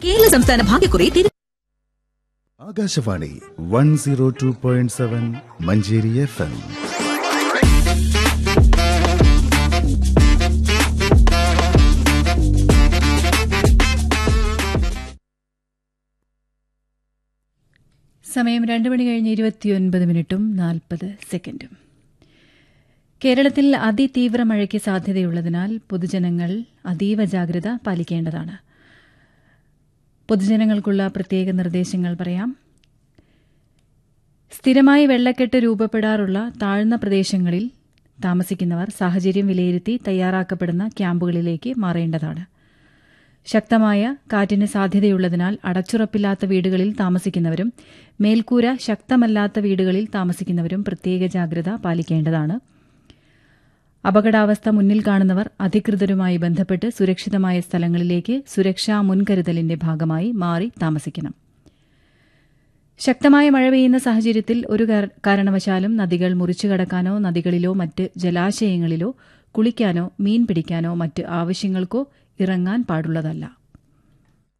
കേരള സംസ്ഥാന ഭാഗ്യക്കുറി ആകാശവാണി 102.7 മഞ്ചേരി FM. സമയം 2 മണി കഴിഞ്ഞ് 29:40 കേരളത്തിൽ അതിതീവ്ര മഴയ്ക്ക് സാധ്യതയുള്ളതിനാൽ പൊതുജനങ്ങൾ അതീവ ജാഗ്രത പാലിക്കേണ്ടതാണ്. പൊതുജനങ്ങൾക്കുള്ള പ്രത്യേക നിർദ്ദേശങ്ങൾ പറയാം. സ്ഥിരമായി വെള്ളക്കെട്ട് രൂപപ്പെടാറുള്ള താഴ്ന്ന പ്രദേശങ്ങളിൽ താമസിക്കുന്നവർ സാഹചര്യം വിലയിരുത്തി തയ്യാറാക്കപ്പെടുന്ന ക്യാമ്പുകളിലേക്ക് മാറേണ്ടതാണ്. ശക്തമായ കാറ്റിന് സാധ്യതയുള്ളതിനാൽ അടച്ചുറപ്പില്ലാത്ത വീടുകളിൽ താമസിക്കുന്നവരും മേൽക്കൂര ശക്തമല്ലാത്ത വീടുകളിൽ താമസിക്കുന്നവരും പ്രത്യേക ജാഗ്രത പാലിക്കേണ്ടതാണ്. അപകടാവസ്ഥ മുന്നിൽ കാണുന്നവർ അധികൃതരുമായി ബന്ധപ്പെട്ട് സുരക്ഷിതമായ സ്ഥലങ്ങളിലേക്ക് സുരക്ഷാ മുൻകരുതലിന്റെ ഭാഗമായി മാറി താമസിക്കണം. ശക്തമായ മഴ പെയ്യുന്ന സാഹചര്യത്തിൽ ഒരു കാരണവശാലും നദികൾ മുറിച്ചു കടക്കാനോ നദികളിലോ മറ്റ് ജലാശയങ്ങളിലോ കുളിക്കാനോ മീൻ പിടിക്കാനോ മറ്റ് ആവശ്യങ്ങൾക്കോ ഇറങ്ങാൻ പാടുള്ളതല്ല.